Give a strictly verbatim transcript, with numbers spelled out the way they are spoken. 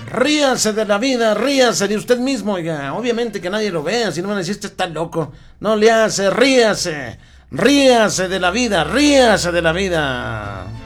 Ríase de la vida, ríase de usted mismo, oiga. Obviamente que nadie lo vea, si no van a decir, este está loco. No le hace, ríase. Ríase de la vida, ríase de la vida.